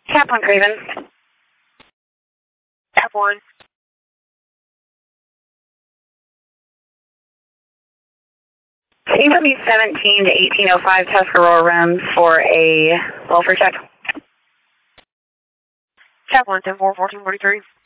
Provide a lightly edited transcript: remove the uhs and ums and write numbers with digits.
Cap 1 Craven. Cap 1. Can you put me 17 to 1805 Tuscarora Rim for a welfare check? Cap 1, 10-4, 1443.